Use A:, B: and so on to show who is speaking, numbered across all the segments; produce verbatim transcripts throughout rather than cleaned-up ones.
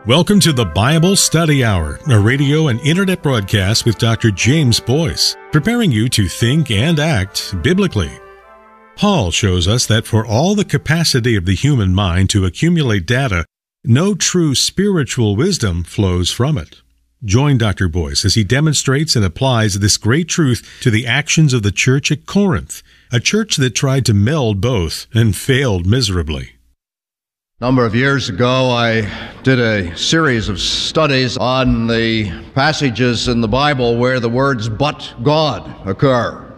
A: Welcome to the Bible Study Hour, a radio and internet broadcast with Doctor James Boyce, preparing you to think and act biblically. Paul shows us that for all the capacity of the human mind to accumulate data, no true spiritual wisdom flows from it. Join Doctor Boyce as he demonstrates and applies this great truth to the actions of the church at Corinth, a church that tried to meld both and failed miserably.
B: A number of years ago, I did a series of studies on the passages in the Bible where the words "but God" occur.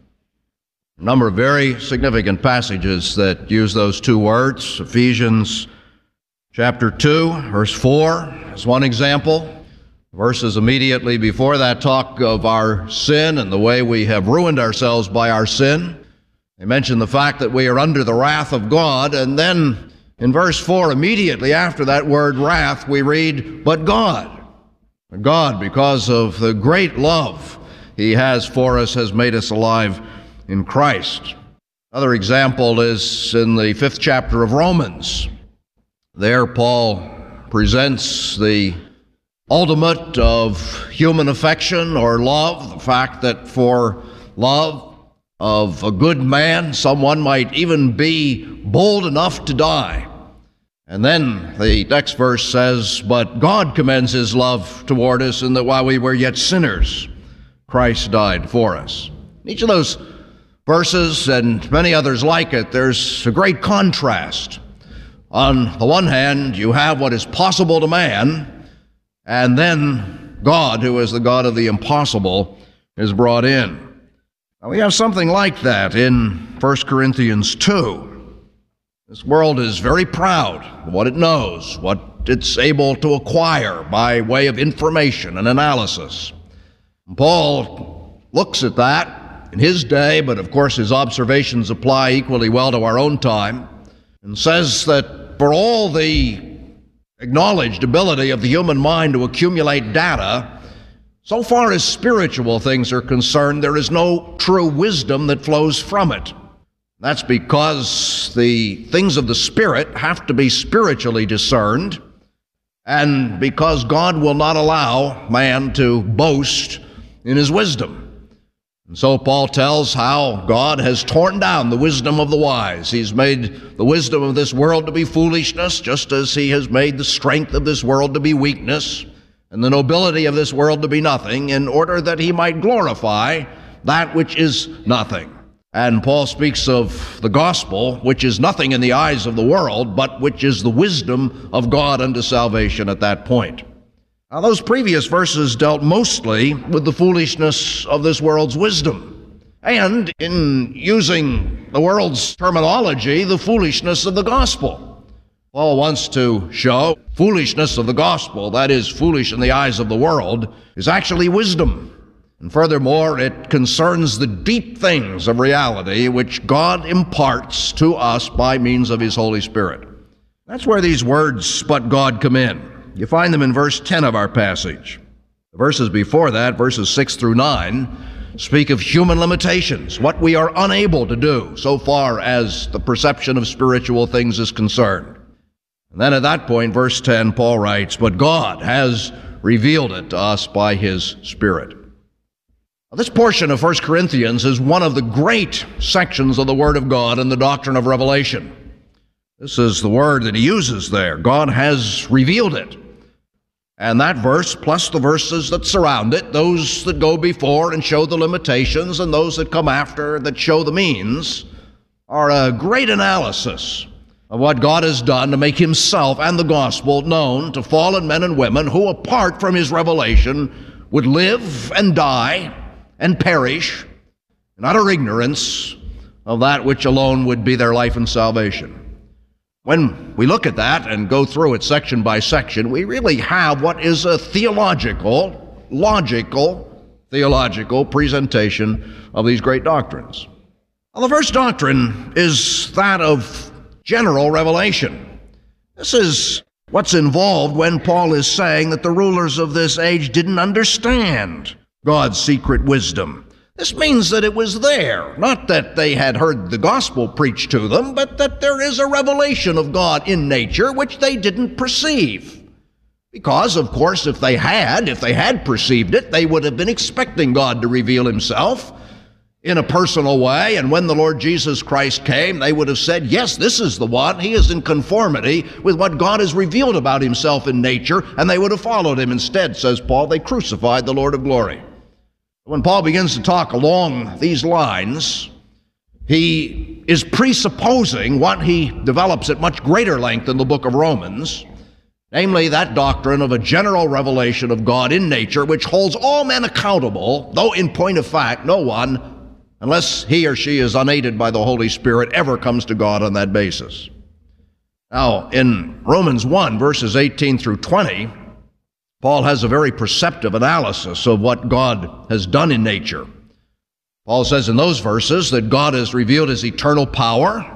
B: A number of very significant passages that use those two words. Ephesians chapter two, verse four is one example. Verses immediately before that talk of our sin and the way we have ruined ourselves by our sin. They mention the fact that we are under the wrath of God, and then in verse four, immediately after that word wrath, we read, but God. But God, because of the great love He has for us, has made us alive in Christ. Another example is in the fifth chapter of Romans. There Paul presents the ultimate of human affection or love, the fact that for love of a good man, someone might even be bold enough to die. And then the next verse says, but God commends His love toward us in that while we were yet sinners, Christ died for us. In each of those verses and many others like it, there's a great contrast. On the one hand, you have what is possible to man, and then God, who is the God of the impossible, is brought in. Now, we have something like that in First Corinthians two. This world is very proud of what it knows, what it's able to acquire by way of information and analysis. And Paul looks at that in his day, but of course his observations apply equally well to our own time, and says that for all the acknowledged ability of the human mind to accumulate data, so far as spiritual things are concerned, there is no true wisdom that flows from it. That's because the things of the Spirit have to be spiritually discerned, and because God will not allow man to boast in his wisdom. And so Paul tells how God has torn down the wisdom of the wise. He's made the wisdom of this world to be foolishness, just as He has made the strength of this world to be weakness, and the nobility of this world to be nothing, in order that He might glorify that which is nothing. And Paul speaks of the gospel, which is nothing in the eyes of the world, but which is the wisdom of God unto salvation at that point. Now, those previous verses dealt mostly with the foolishness of this world's wisdom, and in using the world's terminology, the foolishness of the gospel. Paul wants to show foolishness of the gospel, that is, foolish in the eyes of the world, is actually wisdom. And furthermore, it concerns the deep things of reality which God imparts to us by means of His Holy Spirit. That's where these words, but God, come in. You find them in verse ten of our passage. The verses before that, verses six through nine, speak of human limitations, what we are unable to do so far as the perception of spiritual things is concerned. And then at that point, verse ten, Paul writes, but God has revealed it to us by His Spirit. Now, this portion of First Corinthians is one of the great sections of the Word of God in the doctrine of revelation. This is the word that he uses there. God has revealed it. And that verse, plus the verses that surround it, those that go before and show the limitations, and those that come after that show the means, are a great analysis of what God has done to make Himself and the gospel known to fallen men and women who, apart from His revelation, would live and die and perish in utter ignorance of that which alone would be their life and salvation. When we look at that and go through it section by section, we really have what is a theological, logical, theological presentation of these great doctrines. Well, the first doctrine is that of general revelation. This is what's involved when Paul is saying that the rulers of this age didn't understand God's secret wisdom. This means that it was there, not that they had heard the gospel preached to them, but that there is a revelation of God in nature which they didn't perceive. Because, of course, if they had, if they had perceived it, they would have been expecting God to reveal himself in a personal way. And when the Lord Jesus Christ came, they would have said, yes, this is the one. He is in conformity with what God has revealed about himself in nature, and they would have followed him. Instead, says Paul, they crucified the Lord of glory. When Paul begins to talk along these lines, he is presupposing what he develops at much greater length in the book of Romans, namely that doctrine of a general revelation of God in nature, which holds all men accountable, though in point of fact, no one, unless he or she is unaided by the Holy Spirit, ever comes to God on that basis. Now, in Romans one, verses eighteen through twenty, Paul has a very perceptive analysis of what God has done in nature. Paul says in those verses that God has revealed his eternal power,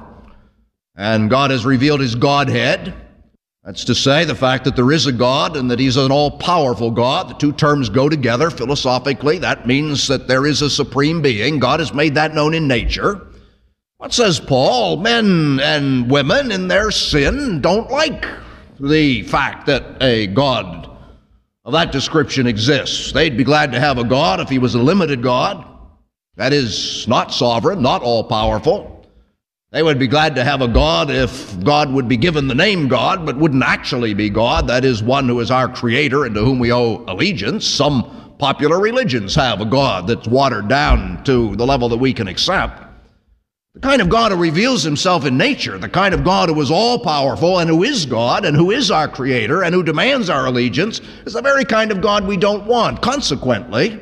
B: and God has revealed his Godhead. That's to say, the fact that there is a God and that he's an all-powerful God. The two terms go together philosophically. That means that there is a supreme being. God has made that known in nature. What says Paul? Men and women in their sin don't like the fact that a God of that description exists. They'd be glad to have a God if he was a limited God. That is, not sovereign, not all-powerful. They would be glad to have a God if God would be given the name God, but wouldn't actually be God. That is, one who is our creator and to whom we owe allegiance. Some popular religions have a God that's watered down to the level that we can accept. The kind of God who reveals himself in nature, the kind of God who is all-powerful and who is God and who is our creator and who demands our allegiance, is the very kind of God we don't want. Consequently,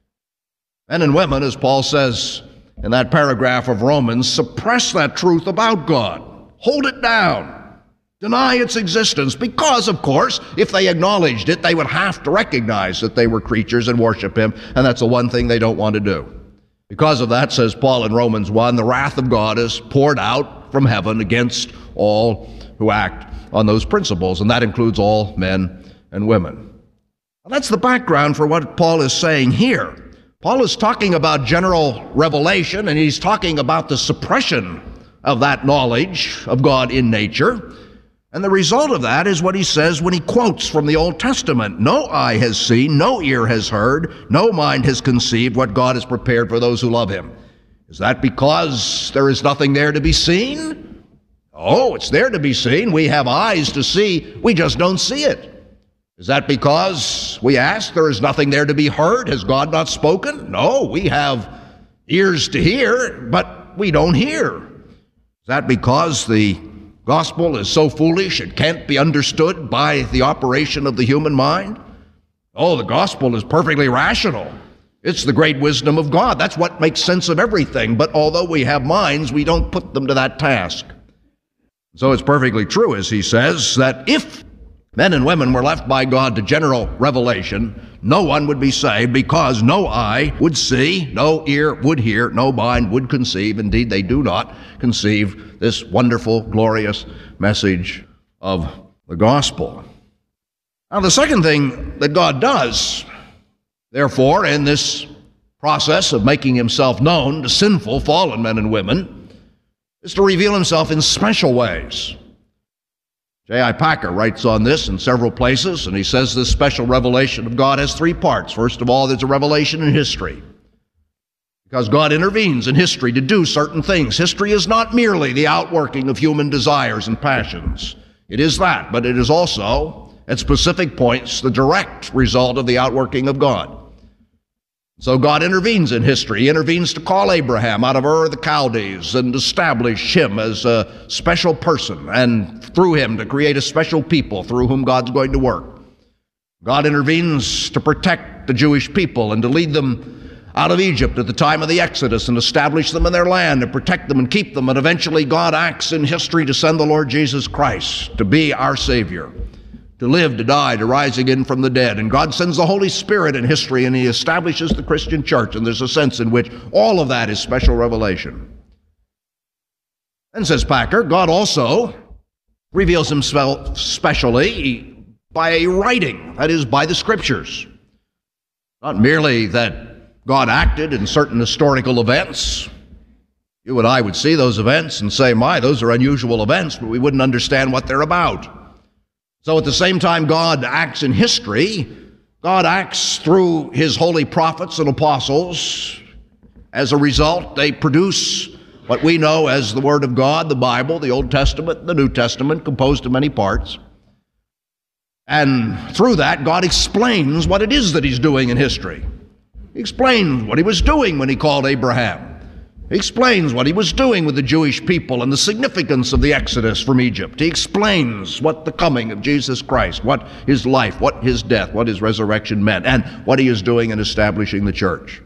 B: men and women, as Paul says in that paragraph of Romans, suppress that truth about God. Hold it down. Deny its existence. Because, of course, if they acknowledged it, they would have to recognize that they were creatures and worship him, and that's the one thing they don't want to do. Because of that, says Paul in Romans one, the wrath of God is poured out from heaven against all who act on those principles, and that includes all men and women. Well, that's the background for what Paul is saying here. Paul is talking about general revelation, and he's talking about the suppression of that knowledge of God in nature. And the result of that is what he says when he quotes from the Old Testament. No eye has seen, no ear has heard, no mind has conceived what God has prepared for those who love him. Is that because there is nothing there to be seen? Oh, it's there to be seen. We have eyes to see, we just don't see it. Is that because, we ask, there is nothing there to be heard? Has God not spoken? No, we have ears to hear, but we don't hear. Is that because the gospel is so foolish it can't be understood by the operation of the human mind? Oh, the gospel is perfectly rational. It's the great wisdom of God. That's what makes sense of everything. But although we have minds, we don't put them to that task. So it's perfectly true, as he says, that if men and women were left by God to general revelation, no one would be saved, because no eye would see, no ear would hear, no mind would conceive. Indeed, they do not conceive this wonderful, glorious message of the gospel. Now, the second thing that God does, therefore, in this process of making himself known to sinful, fallen men and women, is to reveal himself in special ways. J I Packer writes on this in several places, and he says this special revelation of God has three parts. First of all, there's a revelation in history, because God intervenes in history to do certain things. History is not merely the outworking of human desires and passions. It is that, but it is also, at specific points, the direct result of the outworking of God. So God intervenes in history. He intervenes to call Abraham out of Ur of the Chaldees and establish him as a special person, and through him to create a special people through whom God's going to work. God intervenes to protect the Jewish people and to lead them out of Egypt at the time of the Exodus and establish them in their land and protect them and keep them. And eventually God acts in history to send the Lord Jesus Christ to be our Savior, to live, to die, to rise again from the dead. And God sends the Holy Spirit in history, and he establishes the Christian church. And there's a sense in which all of that is special revelation. And says Packer, God also reveals himself specially by writing, that is, by the Scriptures. Not merely that God acted in certain historical events. You and I would see those events and say, my, those are unusual events, but we wouldn't understand what they're about. So at the same time God acts in history, God acts through his holy prophets and apostles. As a result, they produce what we know as the Word of God, the Bible, the Old Testament, the New Testament, composed of many parts. And through that, God explains what it is that he's doing in history. He explains what he was doing when he called Abraham. He explains what he was doing with the Jewish people and the significance of the Exodus from Egypt. He explains what the coming of Jesus Christ, what his life, what his death, what his resurrection meant, and what he is doing in establishing the church.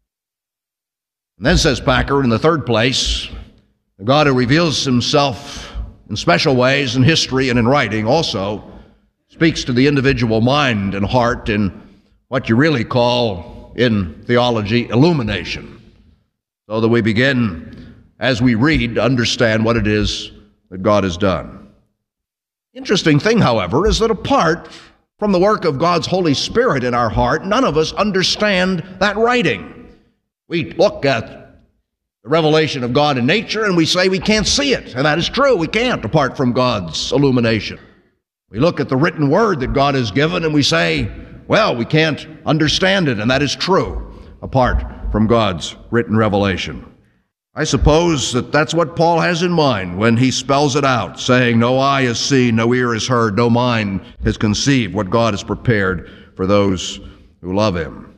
B: And then, says Packer, in the third place, the God who reveals himself in special ways in history and in writing also speaks to the individual mind and heart in what you really call in theology illumination, so that we begin, as we read, to understand what it is that God has done. Interesting thing, however, is that apart from the work of God's Holy Spirit in our heart, none of us understand that writing. We look at the revelation of God in nature and we say we can't see it, and that is true. We can't apart from God's illumination. We look at the written word that God has given and we say, well, we can't understand it, and that is true apart from God's written revelation. I suppose that that's what Paul has in mind when he spells it out, saying, no eye has seen, no ear has heard, no mind has conceived what God has prepared for those who love him.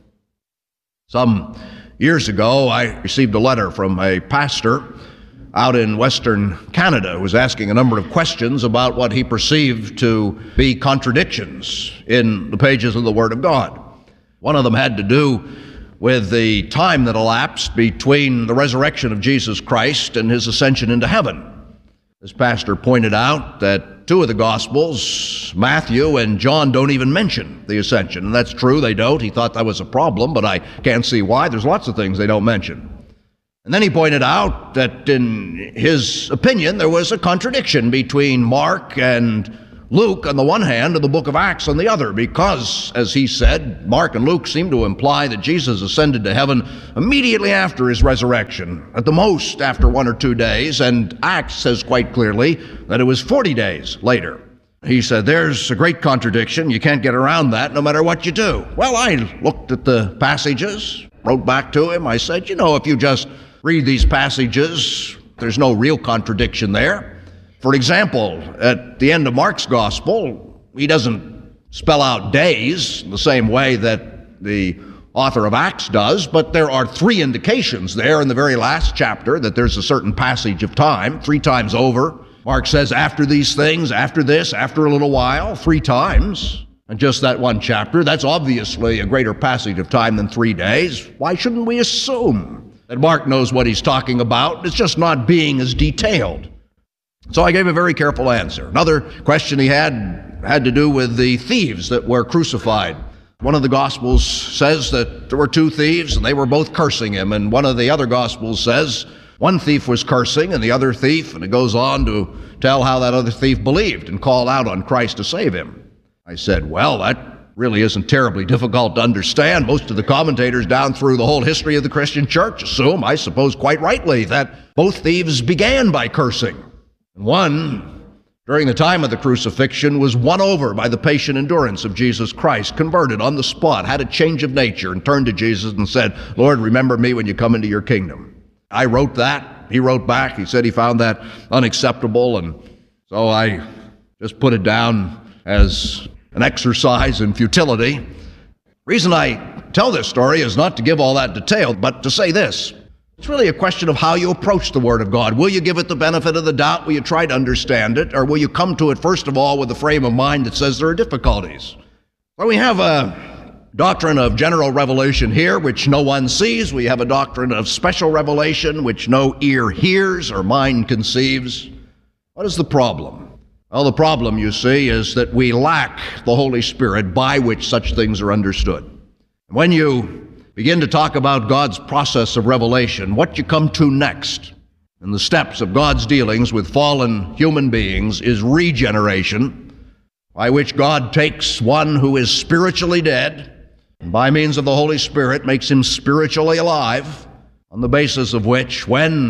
B: Some years ago, I received a letter from a pastor out in Western Canada who was asking a number of questions about what he perceived to be contradictions in the pages of the Word of God. One of them had to do with the time that elapsed between the resurrection of Jesus Christ and his ascension into heaven. This pastor pointed out that two of the Gospels, Matthew and John, don't even mention the ascension. And that's true, they don't. He thought that was a problem, but I can't see why. There's lots of things they don't mention. And then he pointed out that in his opinion, there was a contradiction between Mark and Luke on the one hand and the book of Acts on the other, because, as he said, Mark and Luke seem to imply that Jesus ascended to heaven immediately after his resurrection, at the most after one or two days, and Acts says quite clearly that it was forty days later. He said, there's a great contradiction. You can't get around that no matter what you do. Well, I looked at the passages, wrote back to him. I said, you know, if you just read these passages, there's no real contradiction there. For example, at the end of Mark's gospel, he doesn't spell out days the same way that the author of Acts does, but there are three indications there in the very last chapter that there's a certain passage of time, three times over. Mark says, after these things, after this, after a little while, three times. And just that one chapter, that's obviously a greater passage of time than three days. Why shouldn't we assume that Mark knows what he's talking about? It's just not being as detailed. So I gave a very careful answer. Another question he had had to do with the thieves that were crucified. One of the Gospels says that there were two thieves and they were both cursing him. And one of the other Gospels says one thief was cursing and the other thief, and it goes on to tell how that other thief believed and called out on Christ to save him. I said, well, that really isn't terribly difficult to understand. Most of the commentators down through the whole history of the Christian church assume, I suppose quite rightly, that both thieves began by cursing. And one, during the time of the crucifixion, was won over by the patient endurance of Jesus Christ, converted on the spot, had a change of nature, and turned to Jesus and said, Lord, remember me when you come into your kingdom. I wrote that. He wrote back. He said he found that unacceptable, and so I just put it down as an exercise in futility. The reason I tell this story is not to give all that detail, but to say this. It's really a question of how you approach the Word of God. Will you give it the benefit of the doubt? Will you try to understand it? Or will you come to it, first of all, with a frame of mind that says there are difficulties? Well, we have a doctrine of general revelation here, which no one sees. We have a doctrine of special revelation, which no ear hears or mind conceives. What is the problem? Well, the problem, you see, is that we lack the Holy Spirit by which such things are understood. When you begin to talk about God's process of revelation, what you come to next in the steps of God's dealings with fallen human beings is regeneration, by which God takes one who is spiritually dead and by means of the Holy Spirit makes him spiritually alive, on the basis of which, when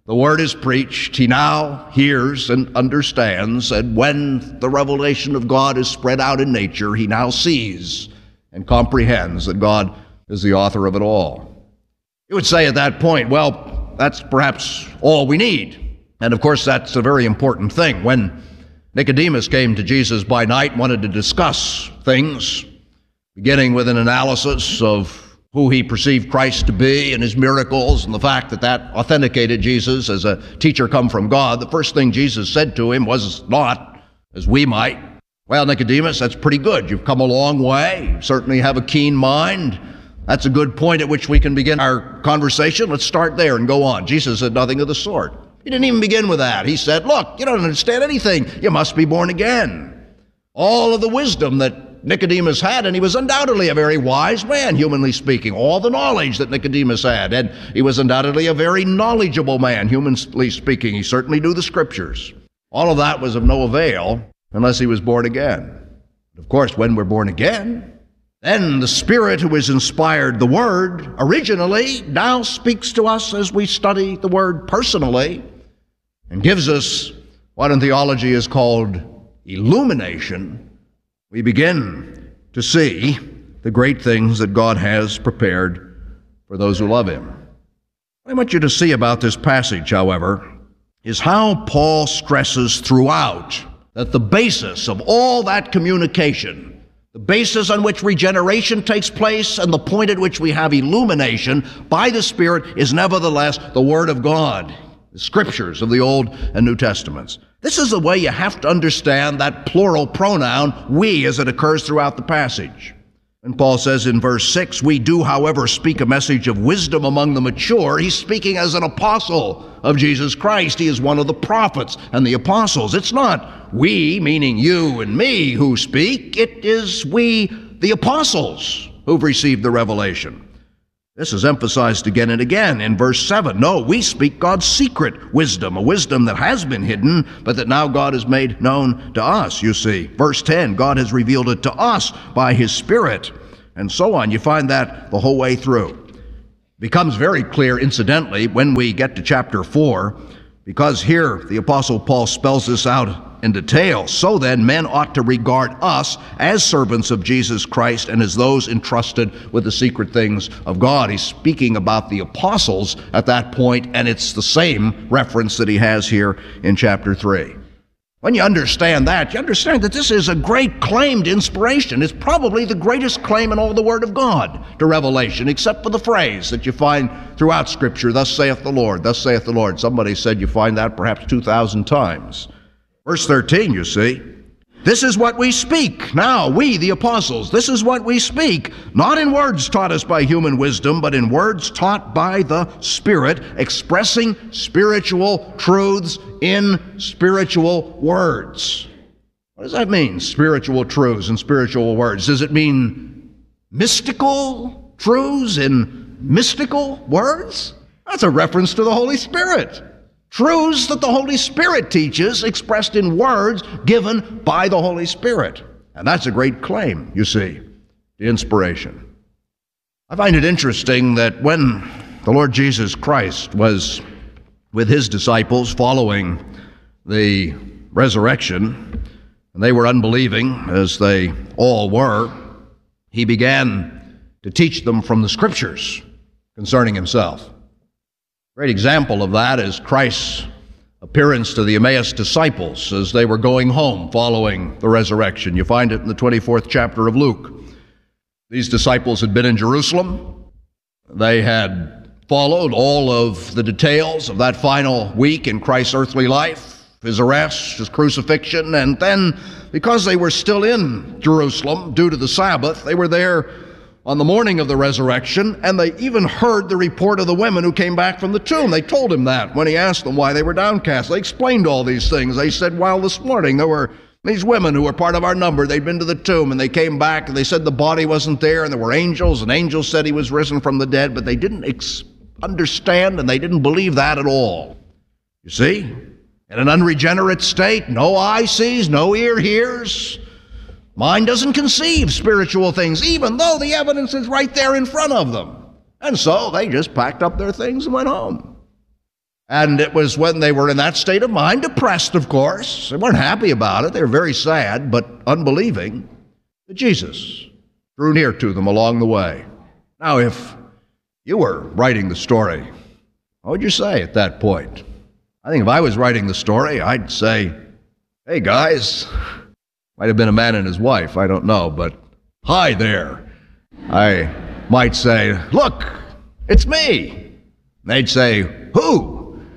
B: the word is preached, he now hears and understands, and when the revelation of God is spread out in nature, he now sees and comprehends that God is the author of it all. You would say at that point, well, that's perhaps all we need. And of course, that's a very important thing. When Nicodemus came to Jesus by night and wanted to discuss things, beginning with an analysis of who he perceived Christ to be and his miracles and the fact that that authenticated Jesus as a teacher come from God, the first thing Jesus said to him was not, as we might, well, Nicodemus, that's pretty good. You've come a long way. You certainly have a keen mind. That's a good point at which we can begin our conversation. Let's start there and go on. Jesus said nothing of the sort. He didn't even begin with that. He said, look, you don't understand anything. You must be born again. All of the wisdom that Nicodemus had, and he was undoubtedly a very wise man, humanly speaking, all the knowledge that Nicodemus had, and he was undoubtedly a very knowledgeable man, humanly speaking. He certainly knew the scriptures. All of that was of no avail unless he was born again. Of course, when we're born again, then the Spirit who has inspired the Word originally now speaks to us as we study the Word personally and gives us what in theology is called illumination. We begin to see the great things that God has prepared for those who love Him. What I want you to see about this passage, however, is how Paul stresses throughout that the basis of all that communication, the basis on which regeneration takes place and the point at which we have illumination by the Spirit is nevertheless the Word of God, the Scriptures of the Old and New Testaments. This is the way you have to understand that plural pronoun, we, as it occurs throughout the passage. And Paul says in verse six, we do, however, speak a message of wisdom among the mature. He's speaking as an apostle of Jesus Christ. He is one of the prophets and the apostles. It's not we, meaning you and me, who speak. It is we, the apostles, who've received the revelation. This is emphasized again and again in verse seven. No, we speak God's secret wisdom, a wisdom that has been hidden, but that now God has made known to us, you see. Verse ten, God has revealed it to us by His Spirit, and so on. You find that the whole way through. It becomes very clear, incidentally, when we get to chapter four, because here the Apostle Paul spells this out in detail. So then, men ought to regard us as servants of Jesus Christ and as those entrusted with the secret things of God. He's speaking about the apostles at that point, and it's the same reference that he has here in chapter three. When you understand that, you understand that this is a great claim to inspiration. It's probably the greatest claim in all the Word of God to revelation, except for the phrase that you find throughout Scripture, thus saith the Lord, thus saith the Lord. Somebody said you find that perhaps two thousand times. Verse thirteen, you see, this is what we speak. Now, we, the apostles, this is what we speak, not in words taught us by human wisdom, but in words taught by the Spirit, expressing spiritual truths in spiritual words. What does that mean, spiritual truths and spiritual words? Does it mean mystical truths in mystical words? That's a reference to the Holy Spirit. Truths that the Holy Spirit teaches, expressed in words given by the Holy Spirit. And that's a great claim, you see, the inspiration. I find it interesting that when the Lord Jesus Christ was with His disciples following the resurrection, and they were unbelieving, as they all were, He began to teach them from the Scriptures concerning Himself. A great example of that is Christ's appearance to the Emmaus disciples as they were going home following the resurrection. You find it in the twenty-fourth chapter of Luke. These disciples had been in Jerusalem. They had followed all of the details of that final week in Christ's earthly life, His arrest, His crucifixion, and then because they were still in Jerusalem due to the Sabbath, they were there on the morning of the resurrection, and they even heard the report of the women who came back from the tomb. They told Him that when He asked them why they were downcast. They explained all these things. They said, well, this morning there were these women who were part of our number. They'd been to the tomb, and they came back, and they said the body wasn't there, and there were angels, and angels said He was risen from the dead, but they didn't ex- understand, and they didn't believe that at all. You see, in an unregenerate state, no eye sees, no ear hears, mind doesn't conceive spiritual things, even though the evidence is right there in front of them. And so they just packed up their things and went home. And it was when they were in that state of mind, depressed, of course. They weren't happy about it. They were very sad, but unbelieving, that Jesus drew near to them along the way. Now, if you were writing the story, what would you say at that point? I think if I was writing the story, I'd say, hey, guys, might have been a man and his wife, I don't know, but hi there. I might say, look, it's me. They'd say, who?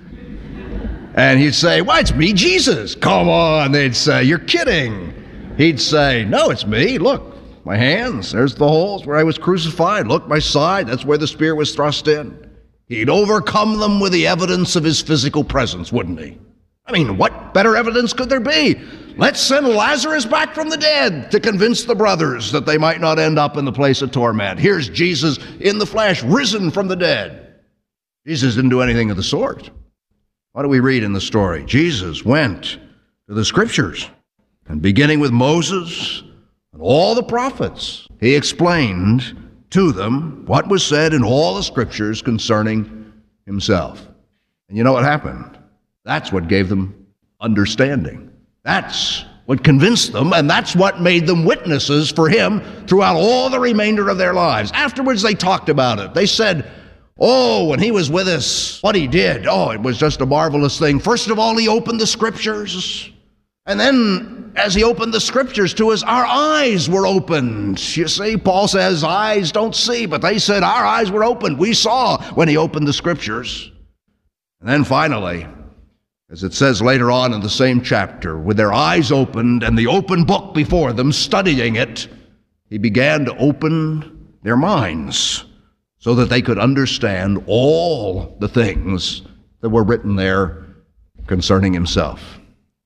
B: And he'd say, well, it's me, Jesus. Come on. They'd say, you're kidding. He'd say, no, it's me. Look, my hands. There's the holes where I was crucified. Look, my side. That's where the spear was thrust in. He'd overcome them with the evidence of his physical presence, wouldn't he? I mean, what better evidence could there be? Let's send Lazarus back from the dead to convince the brothers that they might not end up in the place of torment. Here's Jesus in the flesh, risen from the dead. Jesus didn't do anything of the sort. What do we read in the story? Jesus went to the Scriptures, and beginning with Moses and all the prophets, he explained to them what was said in all the Scriptures concerning himself. And you know what happened? That's what gave them understanding. That's what convinced them, and that's what made them witnesses for him throughout all the remainder of their lives. Afterwards, they talked about it. They said, oh, when he was with us, what he did, oh, it was just a marvelous thing. First of all, he opened the Scriptures. And then, as he opened the Scriptures to us, our eyes were opened. You see, Paul says, eyes don't see, but they said our eyes were opened. We saw when he opened the Scriptures. And then finally, as it says later on in the same chapter, with their eyes opened and the open book before them, studying it, he began to open their minds so that they could understand all the things that were written there concerning himself.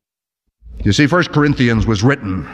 B: You see, First Corinthians was written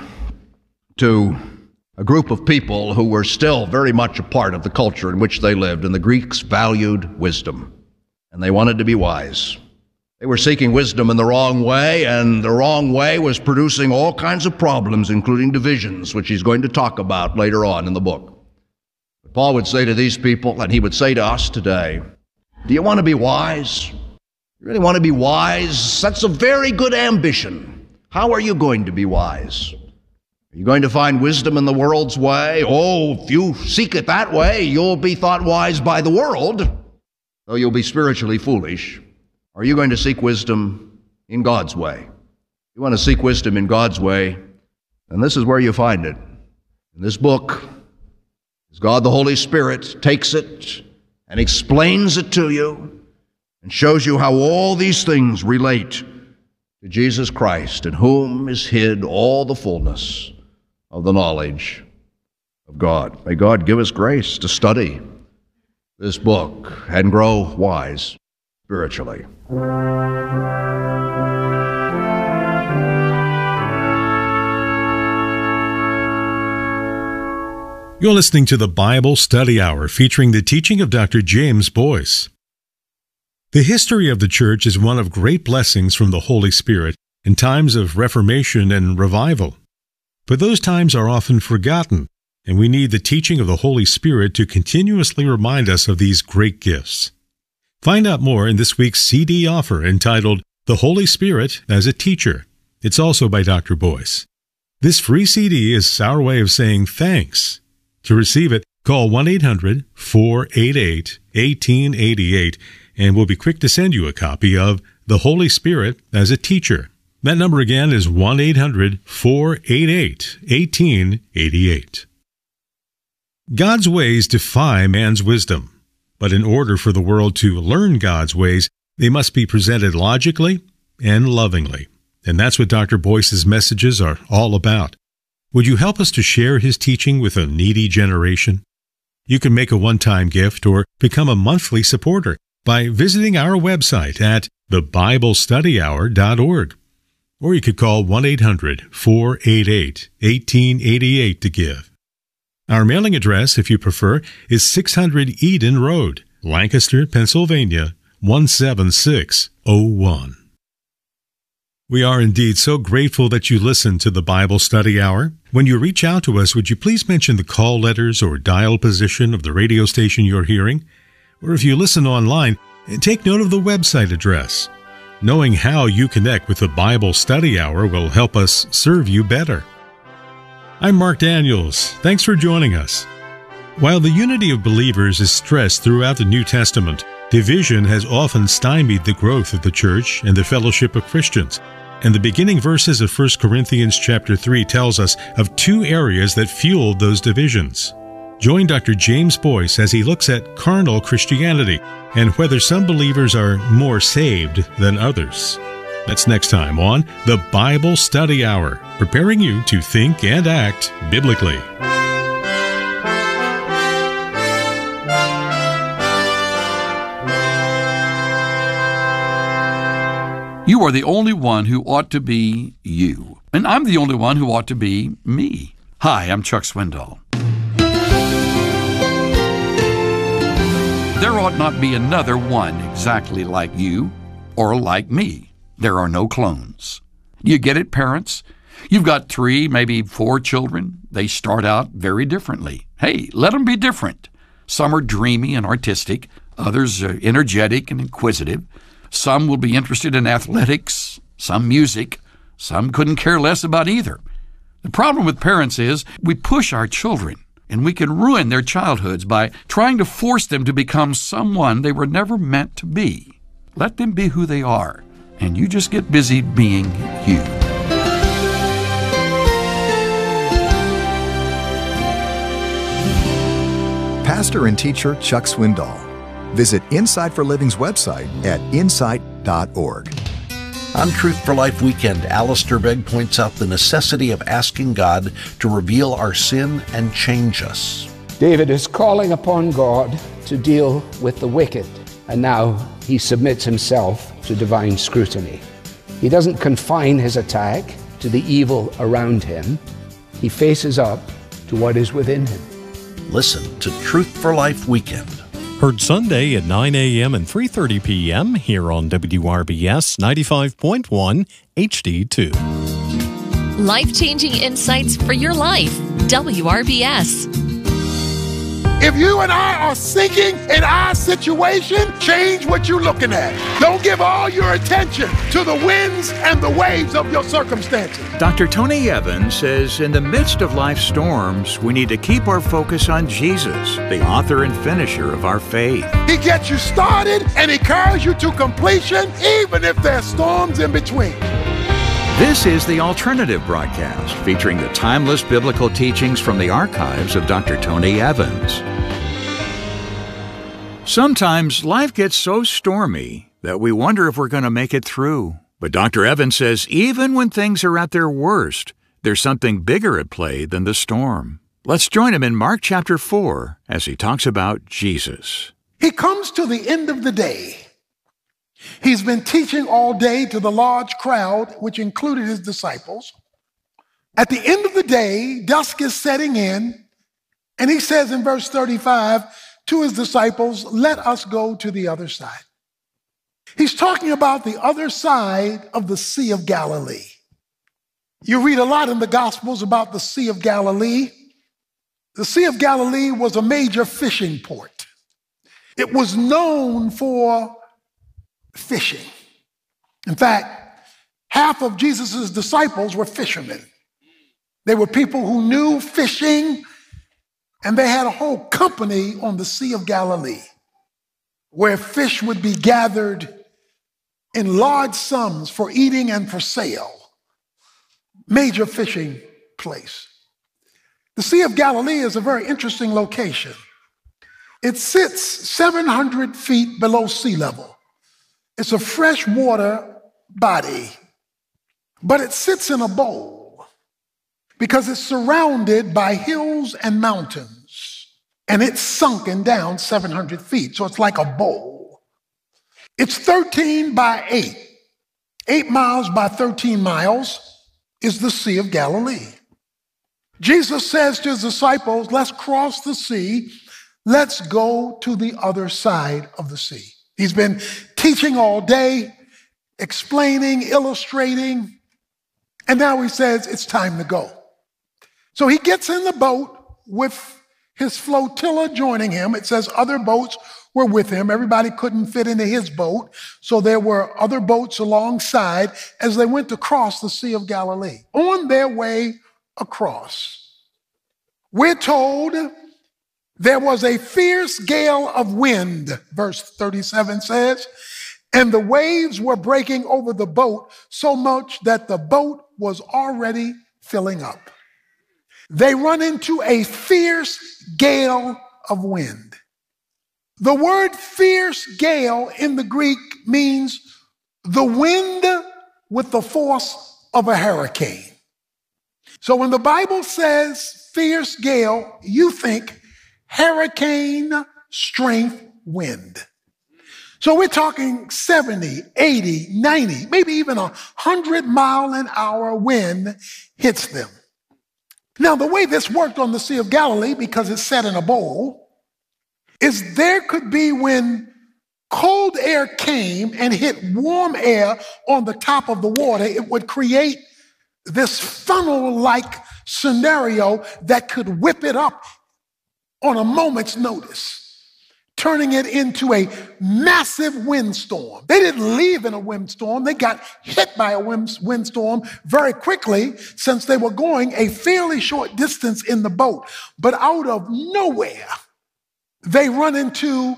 B: to a group of people who were still very much a part of the culture in which they lived, and the Greeks valued wisdom, and they wanted to be wise. They were seeking wisdom in the wrong way, and the wrong way was producing all kinds of problems, including divisions, which he's going to talk about later on in the book. But Paul would say to these people, and he would say to us today, do you want to be wise? You really want to be wise? That's a very good ambition. How are you going to be wise? Are you going to find wisdom in the world's way? Oh, if you seek it that way, you'll be thought wise by the world, though you'll be spiritually foolish. Or are you going to seek wisdom in God's way? You want to seek wisdom in God's way, and this is where you find it. In this book, as God the Holy Spirit takes it and explains it to you and shows you how all these things relate to Jesus Christ, in whom is hid all the fullness of the knowledge of God. May God give us grace to study this book and grow wise spiritually.
A: You're listening to the Bible Study Hour, featuring the teaching of Doctor James Boyce. The history of the church is one of great blessings from the Holy Spirit in times of reformation and revival. But those times are often forgotten, and we need the teaching of the Holy Spirit to continuously remind us of these great gifts. Find out more in this week's C D offer entitled The Holy Spirit as a Teacher. It's also by Doctor Boyce. This free C D is our way of saying thanks. To receive it, call one eight hundred, four eight eight, one eight eight eight, and we'll be quick to send you a copy of The Holy Spirit as a Teacher. That number again is one eight hundred, four eight eight, one eight eight eight. God's ways defy man's wisdom. But in order for the world to learn God's ways, they must be presented logically and lovingly. And that's what Doctor Boyce's messages are all about. Would you help us to share his teaching with a needy generation? You can make a one-time gift or become a monthly supporter by visiting our website at the bible study hour dot org. Or you could call one eight hundred, four eight eight, one eight eight eight to give. Our mailing address, if you prefer, is six hundred Eden Road, Lancaster, Pennsylvania, one seven six oh one. We are indeed so grateful that you listen to the Bible Study Hour. When you reach out to us, would you please mention the call letters or dial position of the radio station you're hearing? Or if you listen online, And take note of the website address. Knowing how you connect with the Bible Study Hour will help us serve you better. I'm Mark Daniels. Thanks for joining us. While the unity of believers is stressed throughout the New Testament, division has often stymied the growth of the church and the fellowship of Christians. And the beginning verses of First Corinthians chapter three tells us of two areas that fueled those divisions. Join Doctor James Boyce as he looks at carnal Christianity and whether some believers are more saved than others. That's next time on the Bible Study Hour, preparing you to think and act biblically.
C: You are the only one who ought to be you, and I'm the only one who ought to be me. Hi, I'm Chuck Swindoll. There ought not be another one exactly like you or like me. There are no clones. You get it, parents? You've got three, maybe four children. They start out very differently. Hey, let them be different. Some are dreamy and artistic. Others are energetic and inquisitive. Some will be interested in athletics, some music. Some couldn't care less about either. The problem with parents is we push our children, and we can ruin their childhoods by trying to force them to become someone they were never meant to be. Let them be who they are, and you just get busy being you.
D: Pastor and teacher Chuck Swindoll. Visit Insight for Living's website at insight dot org.
E: On Truth for Life Weekend, Alistair Begg points out the necessity of asking God to reveal our sin and change us.
F: David is calling upon God to deal with the wicked, and now he submits himself to divine scrutiny. He doesn't confine his attack to the evil around him. He faces up to what is within him.
E: Listen to Truth for Life Weekend.
G: Heard Sunday at nine a.m. and three thirty p.m. here on W R B S ninety-five point one H D two.
H: Life-changing insights for your life. W R B S.
I: If you and I are sinking in our situation, change what you're looking at. Don't give all your attention to the winds and the waves of your circumstances.
J: Doctor Tony Evans says in the midst of life's storms, we need to keep our focus on Jesus, the author and finisher of our faith.
I: He gets you started and he carries you to completion, even if there's storms in between.
J: This is the Alternative Broadcast, featuring the timeless biblical teachings from the archives of Doctor Tony Evans. Sometimes life gets so stormy that we wonder if we're going to make it through. But Doctor Evans says even when things are at their worst, there's something bigger at play than the storm. Let's join him in Mark chapter four as he talks about Jesus.
I: He comes to the end of the day. He's been teaching all day to the large crowd, which included his disciples. At the end of the day, dusk is setting in, and he says in verse thirty-five to his disciples, "Let us go to the other side." He's talking about the other side of the Sea of Galilee. You read a lot in the Gospels about the Sea of Galilee. The Sea of Galilee was a major fishing port. It was known for fishing. In fact, half of Jesus' disciples were fishermen. They were people who knew fishing, and they had a whole company on the Sea of Galilee where fish would be gathered in large sums for eating and for sale. Major fishing place. The Sea of Galilee is a very interesting location. It sits seven hundred feet below sea level. It's a freshwater body, but it sits in a bowl because it's surrounded by hills and mountains, and it's sunken down seven hundred feet, so it's like a bowl. It's thirteen by eight. Eight miles by thirteen miles is the Sea of Galilee. Jesus says to his disciples, let's cross the sea. Let's go to the other side of the sea. He's been teaching all day, explaining, illustrating, and now he says it's time to go. So he gets in the boat with his flotilla joining him. It says other boats were with him. Everybody couldn't fit into his boat, so there were other boats alongside as they went to cross the Sea of Galilee. On their way across, we're told there was a fierce gale of wind, verse thirty-seven says, and the waves were breaking over the boat so much that the boat was already filling up. They run into a fierce gale of wind. The word fierce gale in the Greek means the wind with the force of a hurricane. So when the Bible says fierce gale, you think hurricane strength wind. So we're talking seventy, eighty, ninety, maybe even a hundred mile an hour wind hits them. Now, the way this worked on the Sea of Galilee, because it's set in a bowl, is there could be when cold air came and hit warm air on the top of the water, it would create this funnel-like scenario that could whip it up on a moment's notice, turning it into a massive windstorm. They didn't leave in a windstorm. They got hit by a windstorm very quickly since they were going a fairly short distance in the boat. But out of nowhere, they run into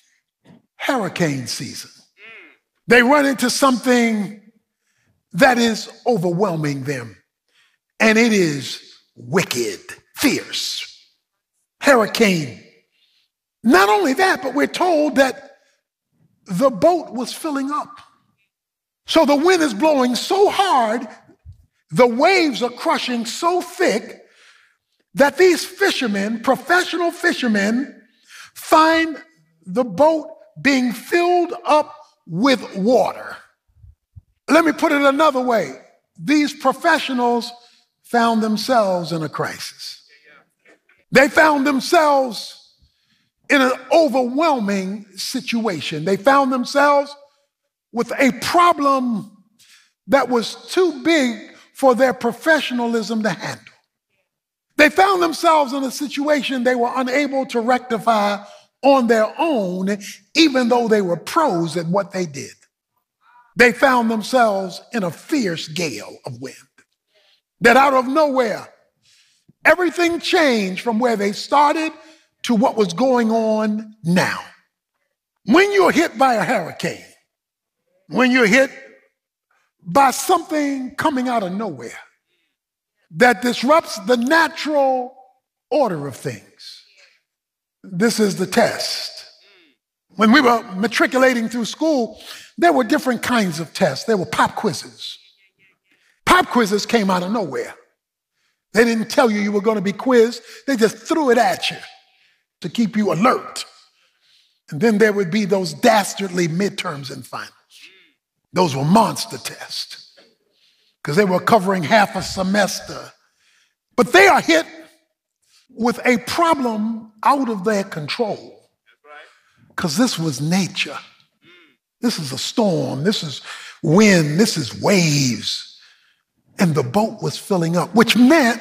I: hurricane season. They run into something that is overwhelming them. And it is wicked, fierce. Hurricane. Not only that, but we're told that the boat was filling up. So the wind is blowing so hard, the waves are crushing so thick that these fishermen, professional fishermen, find the boat being filled up with water. Let me put it another way. These professionals found themselves in a crisis. They found themselves in an overwhelming situation. They found themselves with a problem that was too big for their professionalism to handle. They found themselves in a situation they were unable to rectify on their own, even though they were pros at what they did. They found themselves in a fierce gale of wind that out of nowhere, everything changed from where they started to what was going on now. When you're hit by a hurricane, when you're hit by something coming out of nowhere that disrupts the natural order of things, this is the test. When we were matriculating through school, there were different kinds of tests. There were pop quizzes. Pop quizzes came out of nowhere. They didn't tell you you were going to be quizzed. They just threw it at you to keep you alert. And then there would be those dastardly midterms and finals. Those were monster tests because they were covering half a semester. But they are hit with a problem out of their control because this was nature. This is a storm. This is wind. This is waves. And the boat was filling up, which meant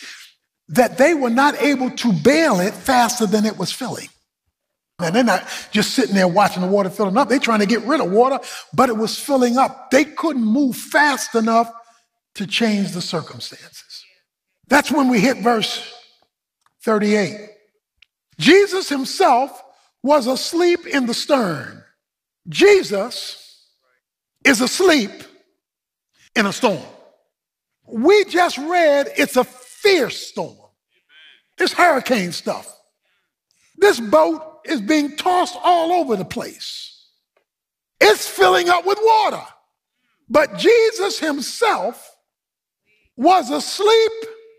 I: that they were not able to bail it faster than it was filling. And they're not just sitting there watching the water filling up. They're trying to get rid of water, but it was filling up. They couldn't move fast enough to change the circumstances. That's when we hit verse thirty-eight. Jesus himself was asleep in the stern. Jesus is asleep in a storm. We just read it's a fierce storm. It's hurricane stuff. This boat is being tossed all over the place. It's filling up with water. But Jesus himself was asleep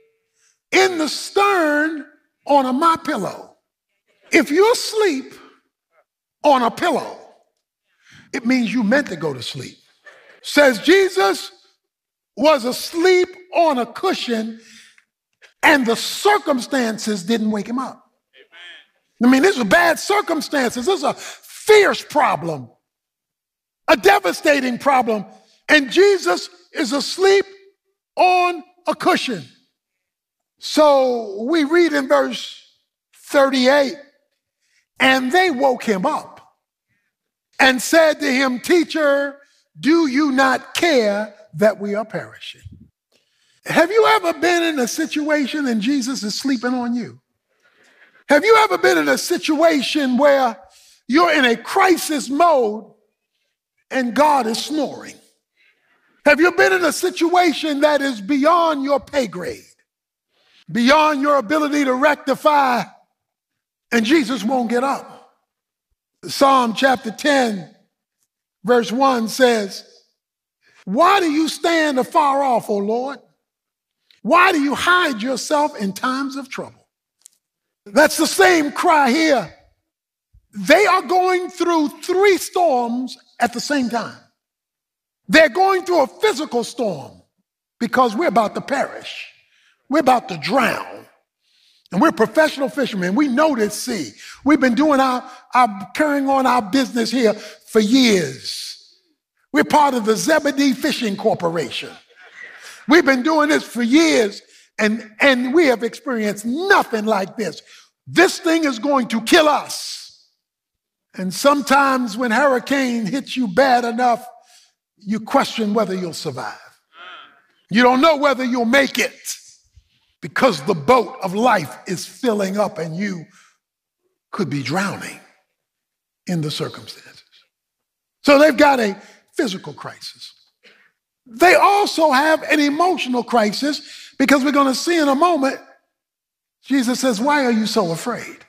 I: in the stern on a my pillow. If you're asleep on a pillow, it means you meant to go to sleep. Says Jesus was asleep on a cushion and the circumstances didn't wake him up. Amen. I mean, these are bad circumstances. This is a fierce problem, a devastating problem. And Jesus is asleep on a cushion. So we read in verse thirty-eight. And they woke him up and said to him, "Teacher, do you not care that we are perishing?" Have you ever been in a situation and Jesus is sleeping on you? Have you ever been in a situation where you're in a crisis mode and God is snoring? Have you been in a situation that is beyond your pay grade, beyond your ability to rectify, and Jesus won't get up? Psalm chapter ten, verse one says, "Why do you stand afar off, O Lord? Why do you hide yourself in times of trouble?" That's the same cry here. They are going through three storms at the same time. They're going through a physical storm because we're about to perish. We're about to drown. And we're professional fishermen. We know this sea. We've been doing our, our carrying on our business here for years. We're part of the Zebedee Fishing Corporation. We've been doing this for years, and, and we have experienced nothing like this. This thing is going to kill us. And sometimes when hurricane hits you bad enough, you question whether you'll survive. You don't know whether you'll make it because the boat of life is filling up and you could be drowning in the circumstances. So they've got a physical crisis. They also have an emotional crisis because we're going to see in a moment, Jesus says, "Why are you so afraid?"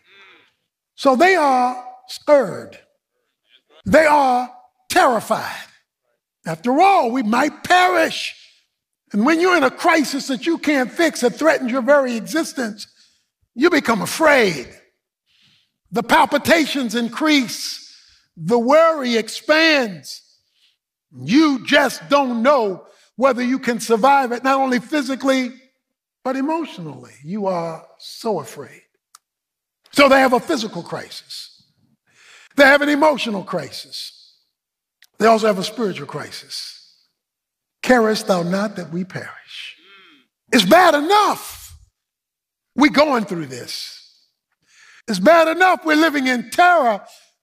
I: So they are scared. They are terrified. After all, we might perish. And when you're in a crisis that you can't fix, that threatens your very existence, you become afraid. The palpitations increase. The worry expands. You just don't know whether you can survive it, not only physically, but emotionally. You are so afraid. So they have a physical crisis. They have an emotional crisis. They also have a spiritual crisis. Carest thou not that we perish? It's bad enough we're going through this. It's bad enough we're living in terror,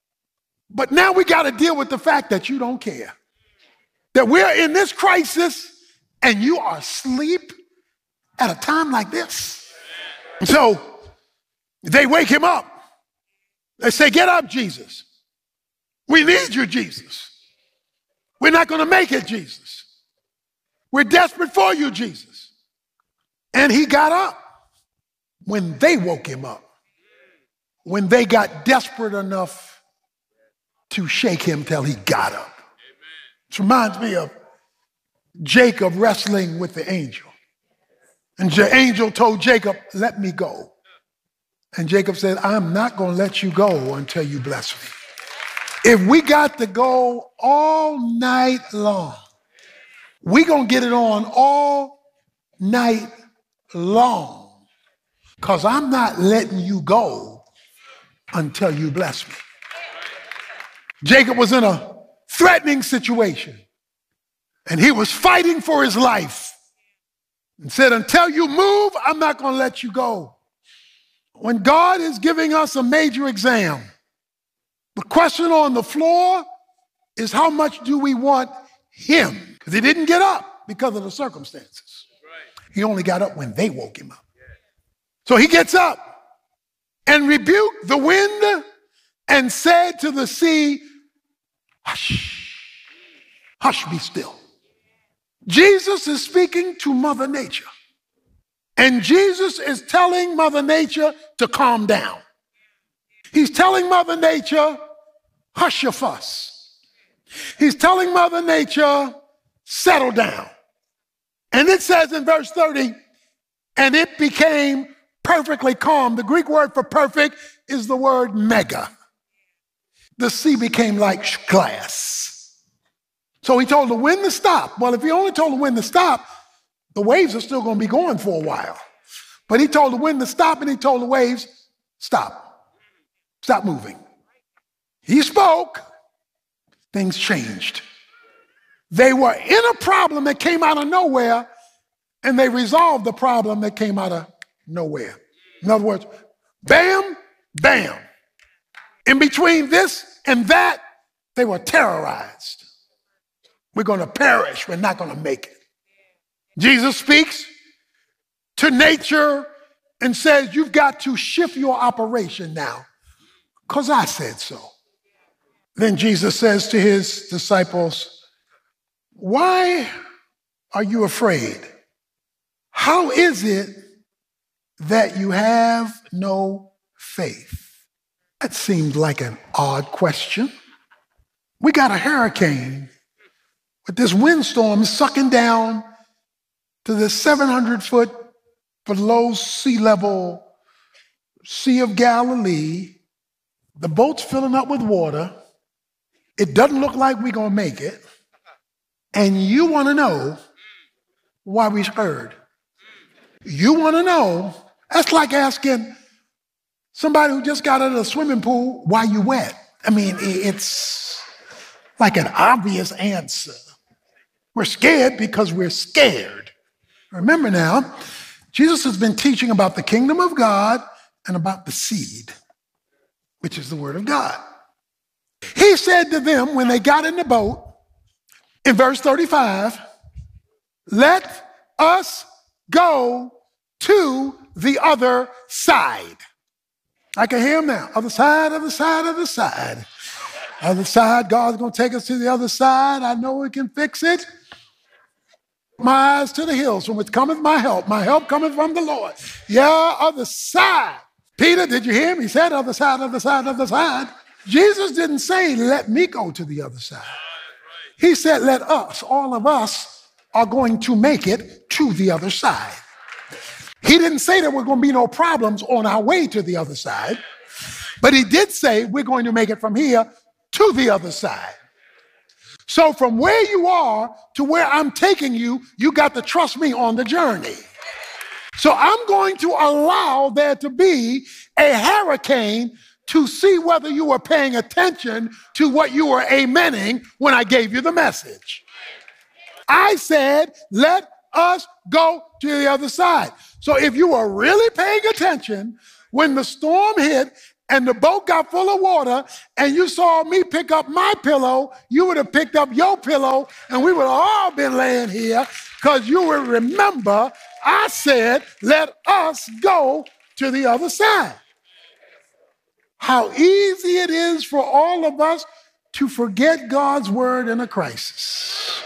I: but now we got to deal with the fact that you don't care. That we're in this crisis and you are asleep at a time like this. So they wake him up. They say, "Get up, Jesus. We need you, Jesus. We're not going to make it, Jesus. We're desperate for you, Jesus." And he got up when they woke him up, when they got desperate enough to shake him till he got up. This reminds me of Jacob wrestling with the angel. And the angel told Jacob, "Let me go." And Jacob said, "I'm not going to let you go until you bless me." If we got to go all night long, we going to get it on all night long, because I'm not letting you go until you bless me. Jacob was in a threatening situation, and he was fighting for his life and said, "Until you move, I'm not going to let you go." When God is giving us a major exam, the question on the floor is, how much do we want him? Because he didn't get up because of the circumstances. He only got up when they woke him up. So he gets up and rebuked the wind and said to the sea, "Hush, hush, be still." Jesus is speaking to Mother Nature. And Jesus is telling Mother Nature to calm down. He's telling Mother Nature, hush your fuss. He's telling Mother Nature, settle down. And it says in verse thirty, and it became perfectly calm. The Greek word for perfect is the word mega. The sea became like glass. So he told the wind to stop. Well, if he only told the wind to stop, the waves are still going to be going for a while. But he told the wind to stop, and he told the waves, stop. Stop moving. He spoke. Things changed. They were in a problem that came out of nowhere, and they resolved the problem that came out of nowhere. In other words, bam, Bam. In between this and that, they were terrorized. We're going to perish. We're not going to make it. Jesus speaks to nature and says, you've got to shift your operation now, because I said so. Then Jesus says to his disciples, why are you afraid? How is it that you have no faith? That seemed like an odd question. We got a hurricane with this windstorm sucking down to the seven hundred foot below sea level Sea of Galilee. The boat's filling up with water. It doesn't look like we're going to make it. And you want to know why we scared. You want to know. That's like asking somebody who just got out of the swimming pool, why you wet? I mean, it's like an obvious answer. We're scared because we're scared. Remember now, Jesus has been teaching about the kingdom of God and about the seed, which is the word of God. He said to them when they got in the boat, in verse thirty-five, let us go to the other side. I can hear him now. Other side, other side, other side. Other side, God's going to take us to the other side. I know we can fix it. My eyes to the hills, from which cometh my help. My help cometh from the Lord. Yeah, other side. Peter, did you hear him? He said other side, other side, other side. Jesus didn't say, let me go to the other side. He said, let us, all of us, are going to make it to the other side. He didn't say there were going to be no problems on our way to the other side, but he did say we're going to make it from here to the other side. So from where you are to where I'm taking you, you got to trust me on the journey. So I'm going to allow there to be a hurricane to see whether you were paying attention to what you were amening when I gave you the message. I said, let us go to the other side. So if you were really paying attention, when the storm hit and the boat got full of water and you saw me pick up my pillow, you would have picked up your pillow and we would have all been laying here, because you would remember I said, let us go to the other side. How easy it is for all of us to forget God's word in a crisis.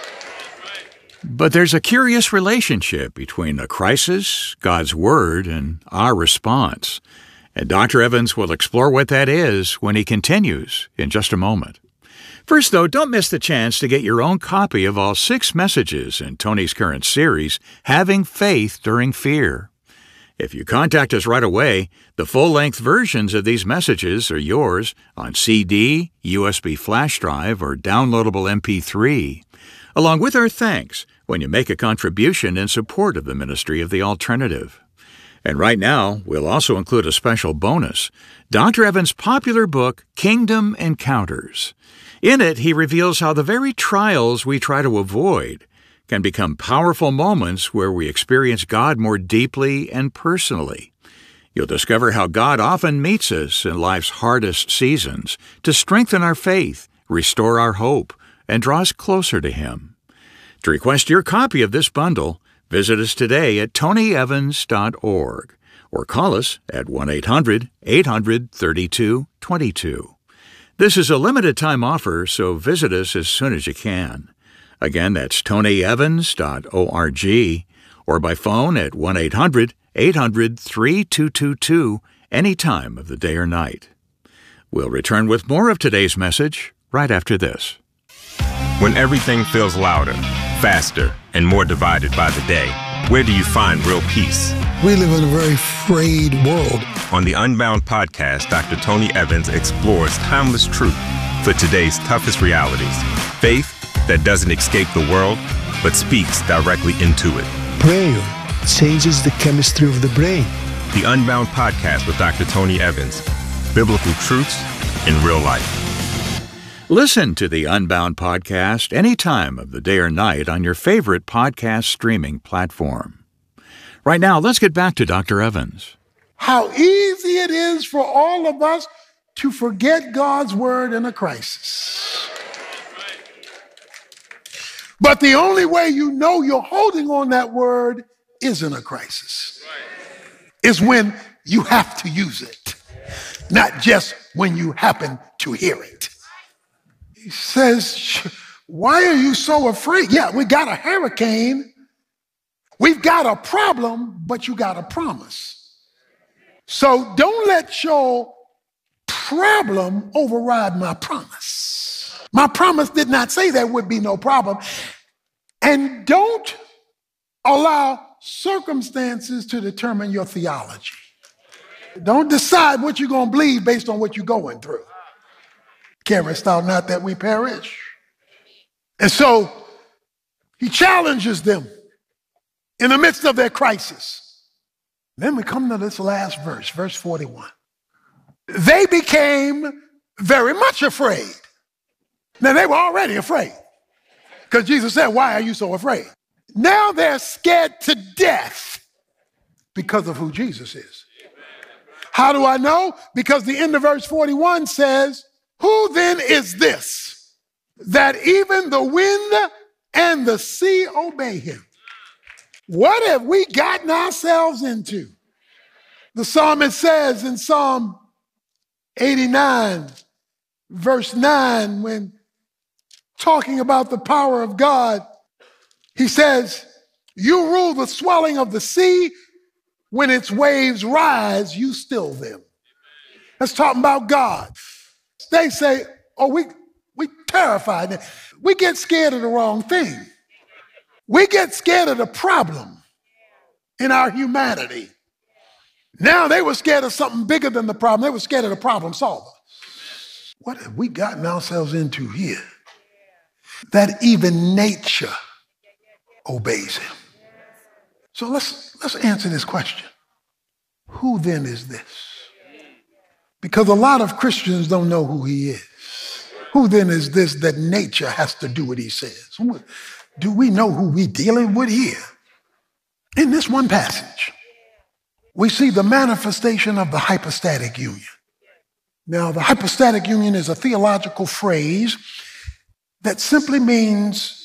J: But there's a curious relationship between a crisis, God's word, and our response. And Doctor Evans will explore what that is when he continues in just a moment. First, though, don't miss the chance to get your own copy of all six messages in Tony's current series, Having Faith During Fear. If you contact us right away, the full-length versions of these messages are yours on C D, U S B flash drive, or downloadable M P three, along with our thanks when you make a contribution in support of the ministry of the alternative. And right now, we'll also include a special bonus, Doctor Evans' popular book, Kingdom Encounters. In it, he reveals how the very trials we try to avoid can become powerful moments where we experience God more deeply and personally. You'll discover how God often meets us in life's hardest seasons to strengthen our faith, restore our hope, and draw us closer to Him. To request your copy of this bundle, visit us today at tony evans dot org or call us at one eight hundred, eight hundred, thirty-two, twenty-two. This is a limited-time offer, so visit us as soon as you can. Again, that's tony evans dot org or by phone at one eight hundred, eight hundred, three two two two any time of the day or night. We'll return with more of today's message right after this.
K: When everything feels louder, faster, and more divided by the day, where do you find real peace?
L: We live in a very frayed world.
K: On the Unbound podcast, Doctor Tony Evans explores timeless truth for today's toughest realities. Faith that doesn't escape the world, but speaks directly into it.
L: Prayer changes the chemistry of the brain.
K: The Unbound podcast with Doctor Tony Evans. Biblical truths in real life.
J: Listen to the Unbound podcast any time of the day or night on your favorite podcast streaming platform. Right now, let's get back to Doctor Evans.
I: how easy it is for all of us to forget God's word in a crisis. But the only way you know you're holding on that word is in a crisis. Is when you have to use it, not just when you happen to hear it. He says, why are you so afraid? Yeah, we got a hurricane. We've got a problem, but you got a promise. So don't let your problem override my promise. My promise did not say there would be no problem. And don't allow circumstances to determine your theology. Don't decide what you're going to believe based on what you're going through. Carest thou not that we perish? And so he challenges them in the midst of their crisis. Then we come to this last verse, verse forty-one. They became very much afraid. Now, they were already afraid because Jesus said, why are you so afraid? Now they're scared to death because of who Jesus is. How do I know? Because the end of verse forty-one says, who then is this that even the wind and the sea obey him? What have we gotten ourselves into? The psalmist says in Psalm eighty-nine, verse nine, when talking about the power of God, he says, you rule the swelling of the sea. When its waves rise, you still them. That's talking about God. They say, oh, we, we terrified. We get scared of the wrong thing. We get scared of the problem in our humanity. Now they were scared of something bigger than the problem. They were scared of the problem solver. What have we gotten ourselves into here? That even nature obeys him. So let's, let's answer this question. Who then is this? Because a lot of Christians don't know who he is. Who then is this that nature has to do what he says? Do we know who we're dealing with here? In this one passage, we see the manifestation of the hypostatic union. Now, the hypostatic union is a theological phrase that simply means